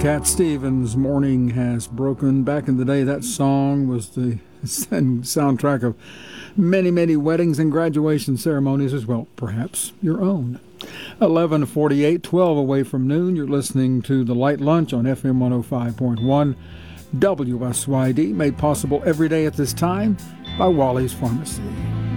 Cat Stevens, Morning Has Broken. Back in the day, that song was the soundtrack of many, many weddings and graduation ceremonies as well, perhaps your own. 11:48, 12 away from noon. You're listening to The Light Lunch on FM 105.1 WSYD, made possible every day at this time by Wally's Pharmacy.